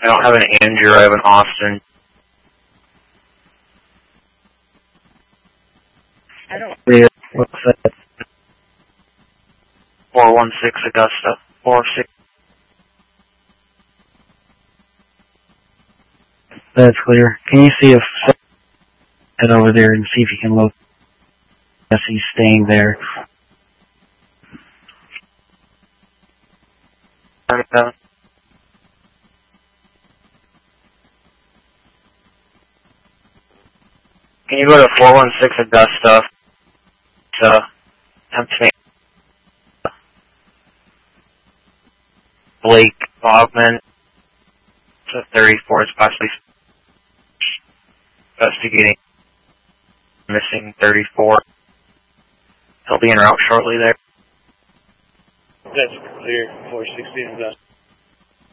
I don't have an Andrew, I have an Austin. I don't. Clear. What's that? 416 Augusta. 46. That's clear. Can you see if head over there and see if you can locate if he's staying there? Can you go to 416 Augusta to Pennsylvania? Blake Bogman to 34 is possibly investigating missing 34. He'll be en route shortly there. That's clear. 416 Augusta.